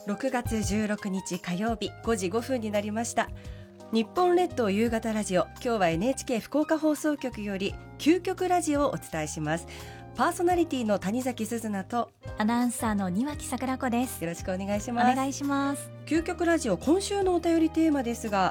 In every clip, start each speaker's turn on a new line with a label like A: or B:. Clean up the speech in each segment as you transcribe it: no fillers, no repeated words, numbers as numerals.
A: 6月16日火曜日5時5分になりました。日本列島夕方ラジオ、今日は NHK 福岡放送局より究極ラジオをお伝えします。パーソナリティの谷崎すずなと
B: アナウンサーの庭木桜子です。
A: よろしくお願いします。
B: お願いします。
A: 究極ラジオ、今週のお便りテーマですが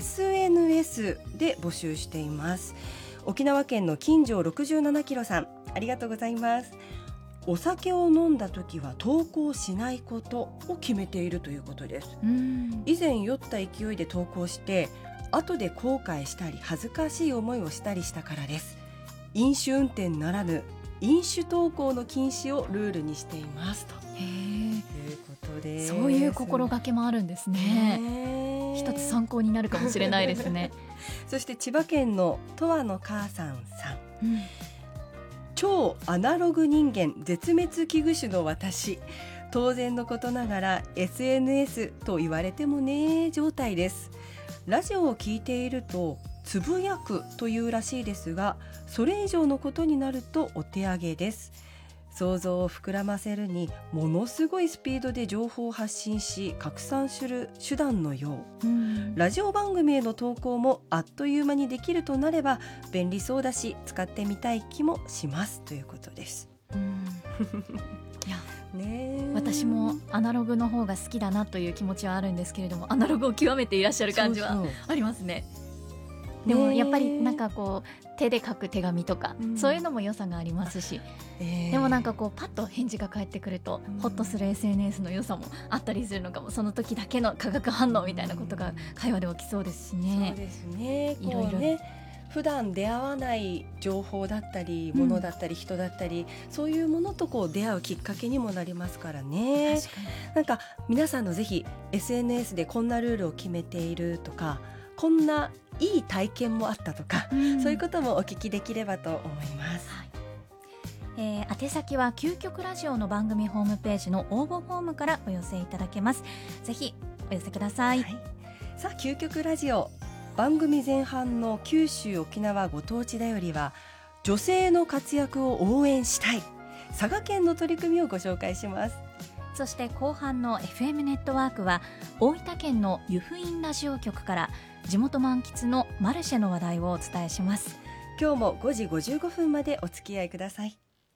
A: SNS で募集しています。沖縄県の金城67キロさん、ありがとうございます。お酒を飲んだ時は投稿しないことを決めているということです。以前酔った勢いで投稿して後で後悔したり恥ずかしい思いをしたりしたからです。飲酒運転ならぬ飲酒投稿の禁止をルールにしていますということです。
B: そういう心がけもあるんですね。一つ参考になるかもしれないですね。
A: そして千葉県のとわの母さんさん、超アナログ人間絶滅危惧種の私、当然のことながら SNS と言われてもね状態です。ラジオを聞いているとつぶやくというらしいですが、それ以上のことになるとお手上げです。想像を膨らませるにものすごいスピードで情報を発信し拡散する手段のよう、ラジオ番組への投稿もあっという間にできるとなれば便利そうだし使ってみたい気もしますということです。
B: いや
A: ね、
B: 私もアナログの方が好きだなという気持ちはあるんですけれども、アナログを極めていらっしゃる感じはありますね。でもやっぱりなんかこう手で書く手紙とか、そういうのも良さがありますし、でもなんかこうパッと返事が返ってくるとホッとする SNS の良さもあったりするのかも。その時だけの化学反応みたいなことが会話で起きそうですしね。
A: そうですね。
B: いろいろ
A: 普段出会わない情報だったり物だったり人だったり、そういうものとこう出会うきっかけにもなりますからね。
B: 確かに。
A: なんか皆さんのぜひ SNS でこんなルールを決めているとか、こんないい体験もあったとか、そういうこともお聞きできればと思います。
B: 宛先は究極ラジオの番組ホームページの応募フォームからお寄せいただけます。ぜひお寄せください。
A: さあ究極ラジオ、番組前半の九州沖縄ご当地だよりは女性の活躍を応援したい佐賀県の取り組みをご紹介します。
B: そして後半の FM ネットワークは大分県の湯布院ラジオ局から地元満喫のマルシェの話題をお伝えします。
A: 今日も5時55分までお付き合いください。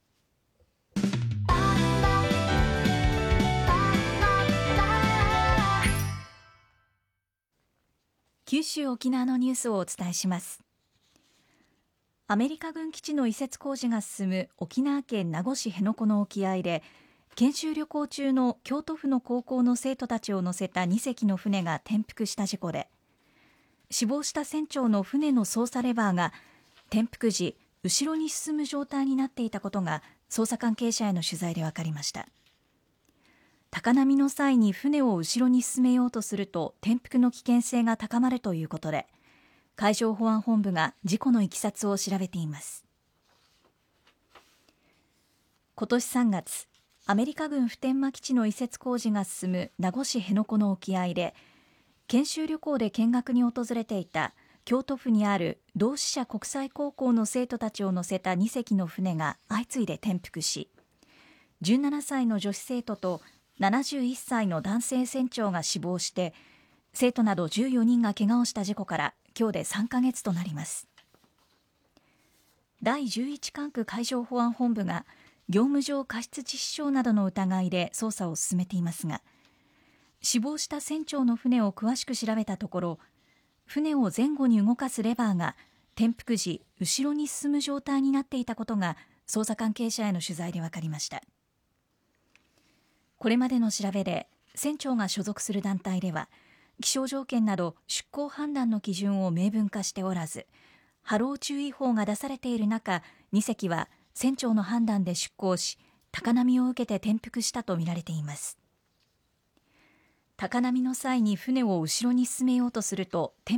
B: 九州沖縄のニュースをお伝えします。アメリカ軍基地の移設工事が進む沖縄県名護市辺野古の沖合で、研修旅行中の京都府の高校の生徒たちを乗せた2隻の船が転覆した事故で、死亡した船長の船の操作レバーが転覆時後ろに進む状態になっていたことが捜査関係者への取材で分かりました。高波の際に船を後ろに進めようとすると転覆の危険性が高まるということで、海上保安本部が事故のいきさつを調べています。今年3月、アメリカ軍普天間基地の移設工事が進む名護市辺野古の沖合で、研修旅行で見学に訪れていた京都府にある同志社国際高校の生徒たちを乗せた2隻の船が相次いで転覆し、17歳の女子生徒と71歳の男性船長が死亡して、生徒など14人が怪我をした事故から今日で3ヶ月となります。第11管区海上保安本部が業務上過失致死傷などの疑いで捜査を進めていますが、死亡した船長の船を詳しく調べたところ、船を前後に動かすレバーが転覆時後ろに進む状態になっていたことが捜査関係者への取材で分かりました。これまでの調べで、船長が所属する団体では気象条件など出航判断の基準を明文化しておらず、波浪注意報が出されている中、2隻は船長の判断で出航し、高波を受けて転覆したとみられています。高波の際に船を後ろに進めようとすると転